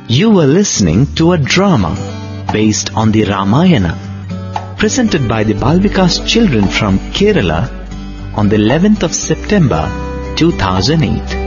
You were listening to a drama based on the Ramayana, presented by the Balvikas children from Kerala on the 11th of September 2008.